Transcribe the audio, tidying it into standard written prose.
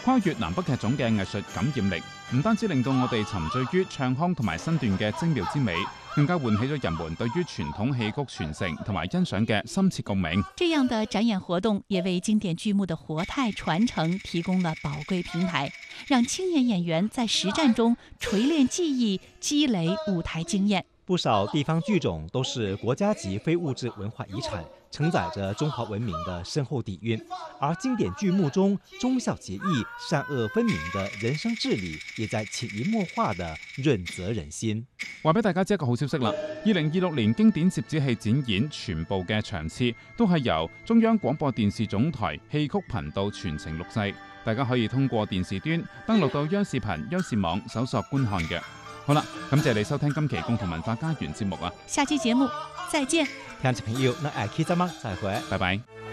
跨越南北劇種嘅藝術感染力，唔單止令到我哋沉醉於唱腔同埋身段嘅精妙之美，更加喚起咗人們對於傳統戲曲傳承同埋欣賞嘅深切共鳴。 這樣的展演活動也為經典劇目的活態傳承提供了寶貴平台，讓青年演員在實戰中錘煉技藝，積累舞台經驗。 不少地方劇種都是國家級非物質文化遺產，承載着中華文明的深厚底蘊。而經典劇目中忠孝節義、善惡分明的人生治理，也在潛移默化地潤澤人心。 話俾大家知一個好消息啦！2026年經典折子戲展演全部嘅場次都係由中央廣播電視總台戲曲頻道全程錄製，大家可以通過電視端登錄到央視頻、央視網搜索觀看嘅。好啦，感謝你收聽今期共同文化家園節目啊！ 下期節目再見。 聽眾朋友，那下期節目再會， 拜拜。